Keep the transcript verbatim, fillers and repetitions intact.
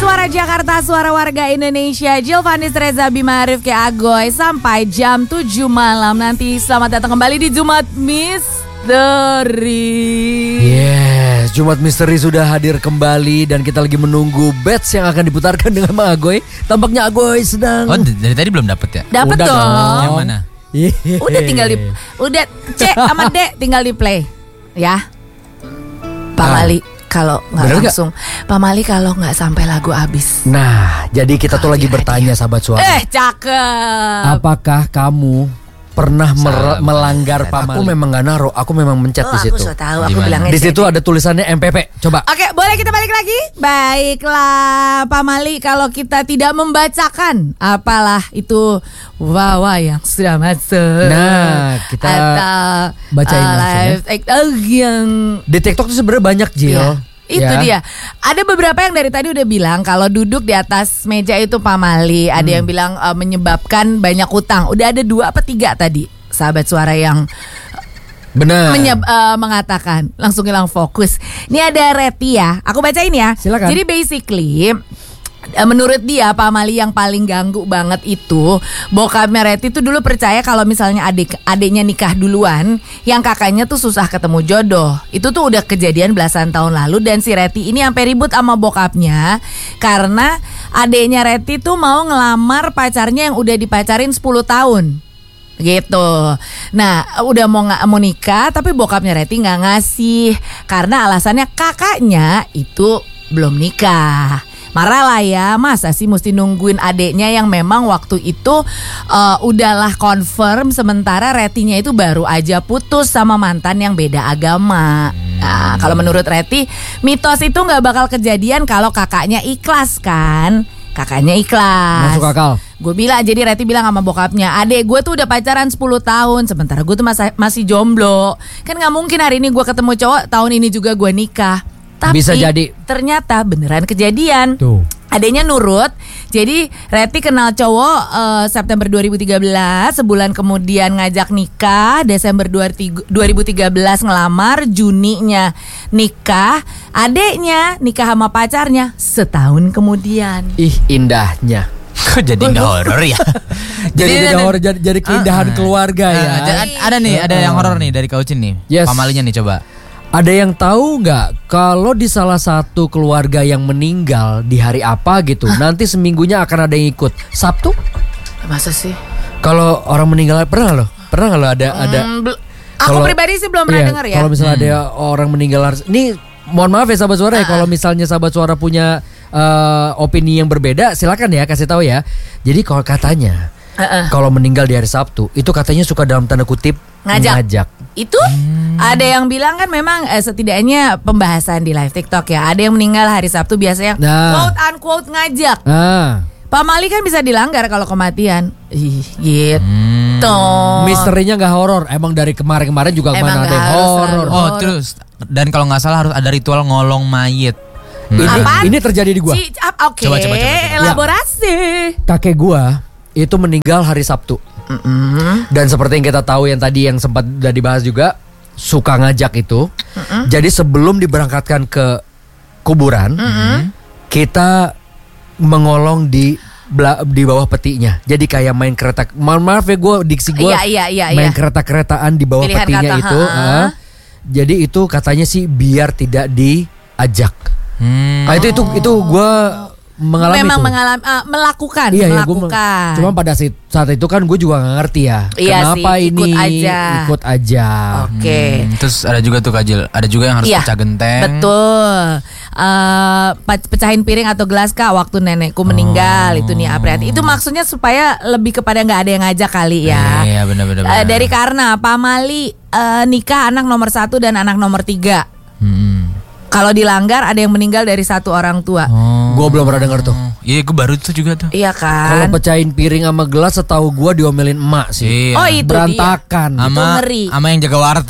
Suara Jakarta, suara warga Indonesia. Jilvanis Reza Bima Rifki Agoy sampai jam tujuh malam nanti. Selamat datang kembali di Jumat Misteri. Yes, Jumat Misteri sudah hadir kembali dan kita lagi menunggu batch yang akan diputarkan dengan Mang Agoy. Tampaknya Agoy sedang. Oh, dari tadi belum dapet ya? Dapat dong. dong. Yang mana? Yeah. Udah tinggal di, udah C sama D tinggal di play, ya. Pak Ah. Mali kalau nggak Bener langsung, gak? Pak Mali kalau nggak sampai lagu habis. Nah, jadi kita tuh lagi bertanya sahabat suara. Eh, cakep. Apakah kamu pernah mer- melanggar Pak Mali? Aku memang gak naruh, aku memang mencet Oh, di situ. aku so tahu, aku Gimana? bilangnya Di situ ada tulisannya M P P. Coba. Oke, boleh kita balik lagi? Baiklah, Pak Mali, kalau kita tidak membacakan apalah itu wawa yang sudah masuk. Nah, kita atau bacain uh, langsung ya. live TikTok yang Di TikTok tuh sebenarnya banyak, Jil. Iya, itu Ya. dia. Ada beberapa yang dari tadi udah bilang kalau duduk di atas meja itu Pak Mali. Ada Hmm. yang bilang uh, menyebabkan banyak utang. Udah ada dua apa tiga tadi sahabat suara yang Benar. Menyeb, uh, mengatakan langsung hilang fokus. Ini ada Reti ya. Aku bacain ya. Silakan. Jadi basically uh, menurut dia Pak Mali yang paling ganggu banget itu bokapnya Reti tuh dulu percaya kalau misalnya adik adiknya nikah duluan, yang kakaknya tuh susah ketemu jodoh. Itu tuh udah kejadian belasan tahun lalu dan si Reti ini sampai ribut sama bokapnya karena adiknya Reti tuh mau ngelamar pacarnya yang udah dipacarin sepuluh tahun. Gitu. Nah, udah mau nggak mau nikah, tapi bokapnya Reti nggak ngasih karena alasannya kakaknya itu belum nikah. Marah lah ya, masa sih mesti nungguin adeknya yang memang waktu itu uh, udahlah confirm, sementara Retinya itu baru aja putus sama mantan yang beda agama. Nah, kalau menurut Reti, mitos itu nggak bakal kejadian kalau kakaknya ikhlas kan? Kakaknya ikhlas. Masuk akal. Gue bilang, jadi Reti bilang sama bokapnya, adek gue tuh udah pacaran sepuluh tahun, sementara gue tuh masih, masih jomblo. Kan gak mungkin hari ini gue ketemu cowok, tahun ini juga gue nikah. Tapi Bisa jadi. ternyata beneran kejadian. Tuh. Adeknya nurut. Jadi Reti kenal cowok uh, September dua ribu tiga belas, sebulan kemudian ngajak nikah, Desember dua ribu tiga belas ngelamar, Juninya nikah, adeknya nikah sama pacarnya setahun kemudian. Ih, indahnya. Kok jadi nggak horor ya? Jadi Jadi jadi ada- horor, jadi, jadi keindahan Ah. keluarga ya. Ah, ada- ada nih, ada yang horor nih dari Kaucin nih. Yes. Pamalinya nih coba. Ada yang tahu nggak kalau di salah satu keluarga yang meninggal di hari apa gitu, nanti seminggunya akan ada yang ikut. Sabtu? Masa sih? Kalau orang meninggal pernah loh, pernah nggak lo ada ada. Hmm, bel- aku Kalau- pribadi sih belum pernah Iya, dengar ya. Kalau misalnya ada orang meninggal, harus- ini mohon maaf ya sahabat suara ya, kalau misalnya sahabat suara punya eh, opini yang berbeda, silakan ya kasih tahu ya. Jadi kalau katanya Uh-uh. kalau meninggal di hari Sabtu itu katanya suka dalam tanda kutip Ngajak. ngajak. Itu ada yang bilang kan memang eh, setidaknya pembahasan di live TikTok ya. Ada yang meninggal hari Sabtu biasanya Nah. quote unquote ngajak. Ah, Pak Mali kan bisa dilanggar kalau kematian. Ih, gitu. misterinya nggak horor. Emang dari kemarin-kemarin juga Emang mana ada nggak yang harus horor. selalu. Oh, Horor. terus dan kalau nggak salah harus ada ritual ngolong mayit. Ini, Apaan? ini terjadi di gua. Si- ah, Oke, Coba, coba, coba, coba. elaborasi. Kakek gua itu meninggal hari Sabtu. Dan seperti yang kita tahu yang tadi yang sempat udah dibahas juga, suka ngajak itu. Jadi sebelum diberangkatkan ke kuburan, kita mengolong di bela- di bawah petinya. Jadi kayak main kereta. Mohon maaf ya gue diksi gue Iya, iya, iya, main iya. kereta-keretaan di bawah Pilihan petinya kata, itu. ha. ah. Jadi itu katanya sih biar tidak diajak. Hmm. Nah, itu itu itu gue mengalami Memang itu. mengalami ah, melakukan, Iya, iya, gua me- melakukan. cuma pada saat, saat itu kan gue juga gak ngerti ya. Iya Kenapa sih, ikut ini aja. ikut aja. Oke. Hmm, terus ada juga tuh Kajil, ada juga yang harus Iya, pecah genteng. betul. Eh, pe- pecahin piring atau gelas kak waktu nenekku meninggal itu nih Apriati. Itu maksudnya supaya lebih kepada nggak ada yang ngajak kali ya. Iya, benar-benar. Eh, dari karena Pak Mali eh, nikah anak nomor satu dan anak nomor tiga. Hmm. Kalau dilanggar ada yang meninggal dari satu orang tua. Oh. Gue belum pernah dengar tuh. Iya, gue baru tuh juga tuh. Iya Kalau kan? pecahin piring sama gelas setahu gue diomelin emak sih. Iya. Oh itu dia. Berantakan. Itu Sama ngeri. sama yang jaga warteg.